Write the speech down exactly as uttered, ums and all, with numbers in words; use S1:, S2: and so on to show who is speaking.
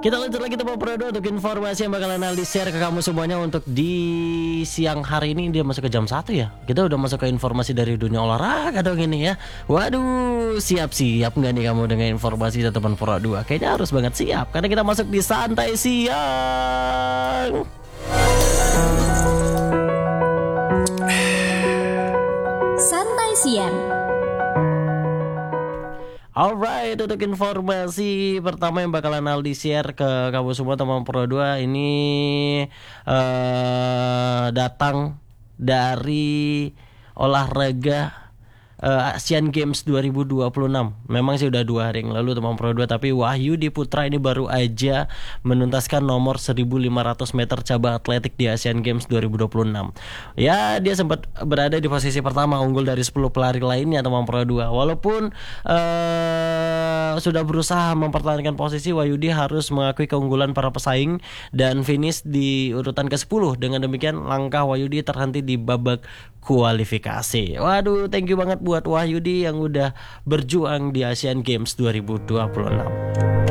S1: Kita lanjut lagi teman Pro dua untuk informasi yang bakalan Aldi share ke kamu semuanya untuk di siang hari ini. Dia masuk ke jam satu ya. Kita udah masuk ke informasi dari dunia olahraga dong ini ya. Waduh, siap-siap nggak nih kamu dengan informasi dari teman Pro dua? Kayaknya harus banget siap karena kita masuk di santai siang.
S2: Santai siang.
S1: Alright, untuk informasi pertama yang bakalan Aldi share ke kamu semua teman Pro dua ini uh, datang dari olahraga uh, Asian Games dua ribu dua puluh enam. Memang sih udah dua hari yang lalu teman Pro dua, tapi Wahyudi Putra ini baru aja menuntaskan nomor seribu lima ratus meter cabang atletik di Asian Games dua ribu dua puluh enam. Ya, dia sempat berada di posisi pertama unggul dari sepuluh pelari lainnya teman Pro dua. Walaupun uh, sudah berusaha mempertahankan posisi, Wahyudi harus mengakui keunggulan para pesaing dan finish di urutan kesepuluh. Dengan demikian langkah Wahyudi terhenti di babak kualifikasi. Waduh, thank you banget buat Wahyudi yang udah berjuang di Asian Games dua ribu dua puluh enam.